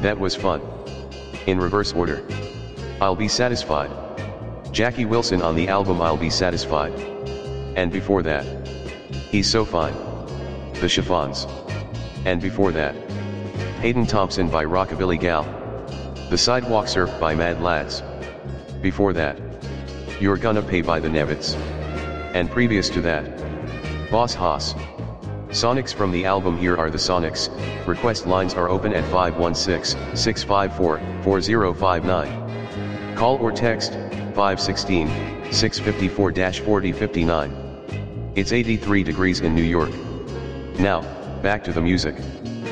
That was fun. In reverse order. I'll Be Satisfied. Jackie Wilson on the album I'll Be Satisfied. And before that, He's So Fine. The Chiffons. And before that, Hayden Thompson by Rockabilly Gal. The Sidewalk Surf by Mad Lads. Before that, You're Gonna Pay by the Nevets. And previous to that, Boss Haas. Sonics from the album Here Are the Sonics. Request lines are open at 516-654-4059. Call or text 516-654-4059. It's 83 degrees in New York. Now, back to the music.